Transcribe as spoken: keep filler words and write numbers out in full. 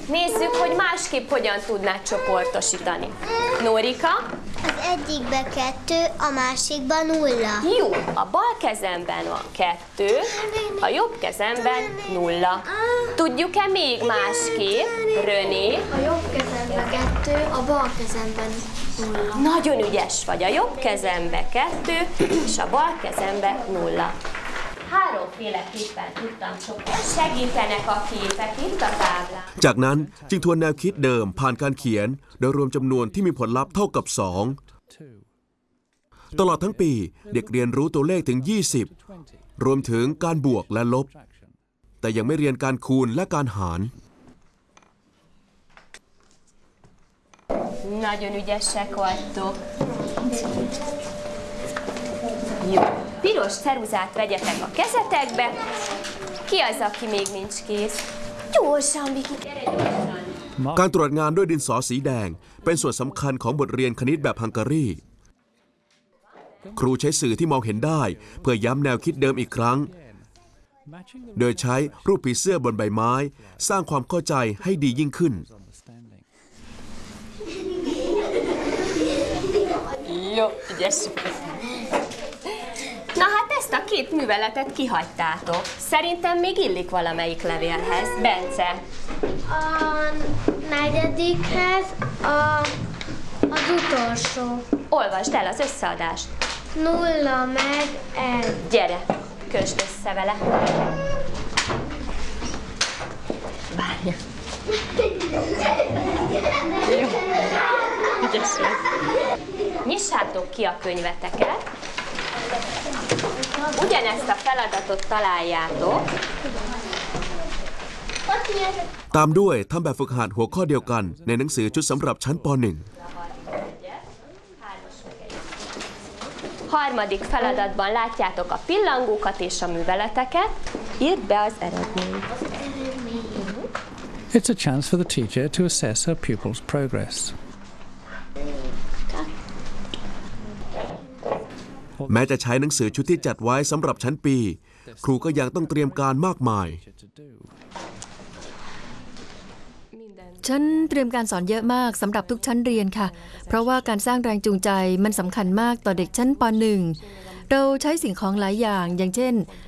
Nézzük, hogy másképp hogyan tudnád csoportosítani. Nórika? Az egyikbe kettő, a másikban nulla. Jó, a bal kezemben van kettő, a jobb kezemben nulla. Tudjuk-e még másképp? René? A jobb kezemben kettő, a bal kezemben nulla. Nagyon ügyes vagy. A jobb kezembe kettő, és a bal kezembe nulla. Háromféleképpen tudtam csoportosítani. Segítenek a képek itt a táblán. จากนั้นจึงทวนแนวคิดเดิมผ่านการเขียนโดยรวมจำนวนที่มีผลลัพธ์เท่ากับสองตลอดทั้งปีเด็กเรียนรู้ตัวเลขถึงยี่สิบรวมถึงการบวกและลบแต่ยังไม่เรียนการคูณและการหาร Nagyon ügyesek vagytok. Jó. Piros ceruzát vegyetek a kezetekbe. Ki az, aki még nincs kész? Gyorsan, Viki, gyere gyorsan! การตรวจงานด้วยดินสอสีแดงเป็นส่วนสำคัญของบทเรียนคณิตแบบฮังการีครูใช้สื่อที่มองเห็นได้เพื่อย้ำแนวคิดเดิมอีกครั้งโดยใช้รูปผีเสื้อบนใบไม้สร้างความเข้าใจให้ดียิ่งขึ้น Jó, ügyes. Na hát ezt a két műveletet kihagytátok. Szerintem még illik valamelyik levélhez. Bence? A negyedikhez a, az utolsó. Olvasd el az összeadást. Nulla meg egy. Gyere, kösd össze vele. Várja. Jó. Ügyes vagy. Nyissátok ki a könyveteket. Ugyanezt a feladatot találjátok. ตามด้วยทำแบบฝึกหัดหัวข้อเดียวกันในหนังสือชุดสำหรับชั้นป หนึ่ง Harmadik feladatban látjátok a pillangókat és a műveleteket. Írd be az eredményt. It's a chance for the teacher to assess her pupils' progress. แม้จะใช้หนังสือชุดที่จัดไว้สำหรับชั้นปีครูก็ยังต้องเตรียมการมากมายฉันเตรียมการสอนเยอะมากสำหรับทุกชั้นเรียนค่ะเพราะว่าการสร้างแรงจูงใจมันสำคัญมากต่อเด็กชั้นป หนึ่ง เราใช้สิ่งของหลายอย่างอย่างเช่น